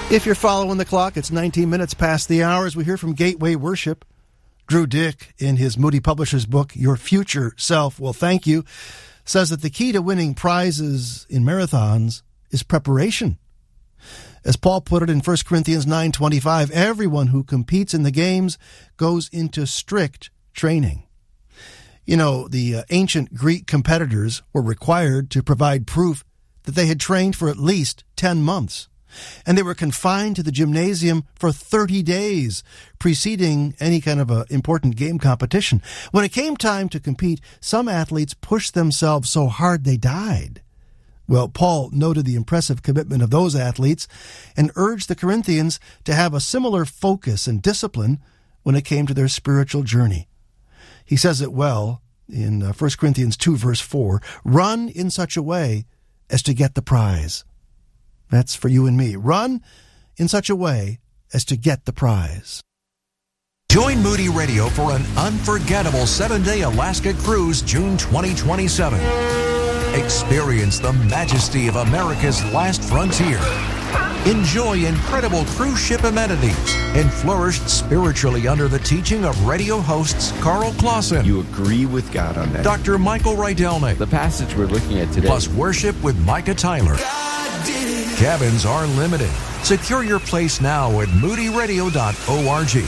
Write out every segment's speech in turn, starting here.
If you're following the clock, it's 19 minutes past the hour as we hear from Gateway Worship. Drew Dick, in his Moody Publishers book, Your Future Self Will Thank You, says that the key to winning prizes in marathons is preparation. As Paul put it in 1 Corinthians 9:25, everyone who competes in the games goes into strict training. You know, the ancient Greek competitors were required to provide proof that they had trained for at least 10 months. And they were confined to the gymnasium for 30 days, preceding any kind of important game competition. When it came time to compete, some athletes pushed themselves so hard they died. Well, Paul noted the impressive commitment of those athletes and urged the Corinthians to have a similar focus and discipline when it came to their spiritual journey. He says it well in 1 Corinthians 2, verse 4, "Run in such a way as to get the prize." That's for you and me. Run in such a way as to get the prize. Join Moody Radio for an unforgettable 7-day Alaska cruise, June 2027. Experience the majesty of America's last frontier. Enjoy incredible cruise ship amenities and flourish spiritually under the teaching of radio hosts Carl Clausen. You agree with God on that. Dr. Michael Rydelnik. The passage we're looking at today. Plus worship with Micah Tyler. Cabins are limited. Secure your place now at moodyradio.org.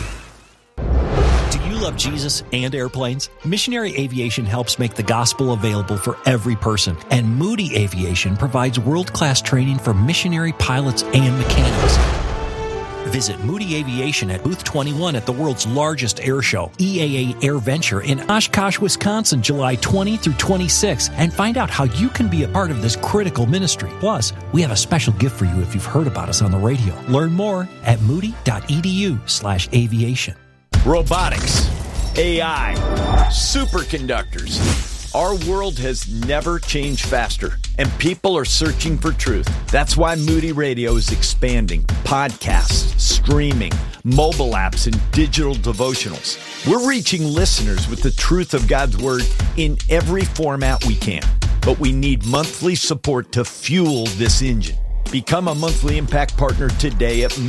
Do you love Jesus and airplanes? Missionary Aviation helps make the gospel available for every person, and Moody Aviation provides world-class training for missionary pilots and mechanics. Visit Moody Aviation at Booth 21 at the world's largest air show, EAA Air Venture in Oshkosh, Wisconsin, July 20 through 26, and find out how you can be a part of this critical ministry. Plus, we have a special gift for you if you've heard about us on the radio. Learn more at moody.edu/aviation. Robotics, AI, superconductors. Our world has never changed faster, and people are searching for truth. That's why Moody Radio is expanding podcasts, streaming, mobile apps, and digital devotionals. We're reaching listeners with the truth of God's Word in every format we can, but we need monthly support to fuel this engine. Become a monthly impact partner today at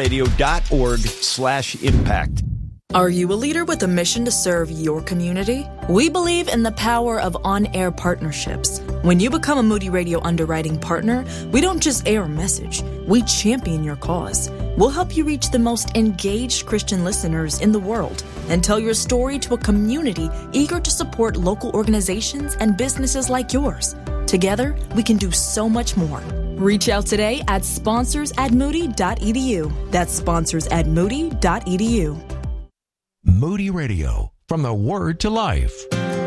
moodyradio.org/impact. Are you a leader with a mission to serve your community? We believe in the power of on-air partnerships. When you become a Moody Radio underwriting partner, we don't just air a message, we champion your cause. We'll help you reach the most engaged Christian listeners in the world and tell your story to a community eager to support local organizations and businesses like yours. Together, we can do so much more. Reach out today at sponsors@moody.edu. That's sponsors@moody.edu. Moody Radio, from the Word to Life.